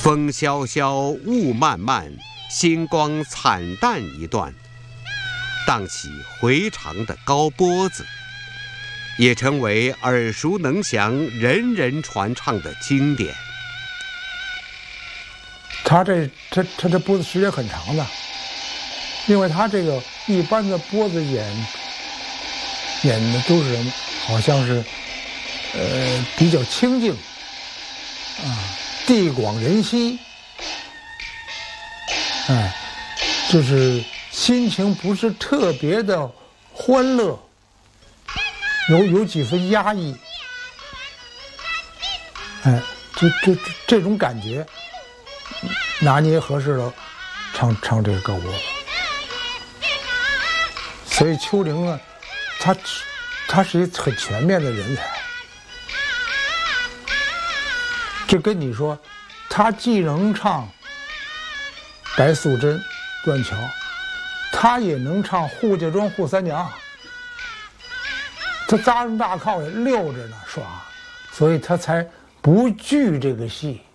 风萧萧，雾漫漫，星光惨淡一段，荡起回肠的高波子，也成为耳熟能详、人人传唱的经典。 他这波子时间很长的，因为他这个一般的波子演的都是好像是比较清静啊，地广人稀，哎，就是心情不是特别的欢乐，有几分压抑，哎，这种感觉拿捏合适了，唱这个高波。所以丘陵啊，他是一个很全面的人才。这跟你说，他既能唱白素贞、断桥，他也能唱扈家庄、扈三娘，他扎上大靠也溜着呢，耍，所以他才不惧这个戏。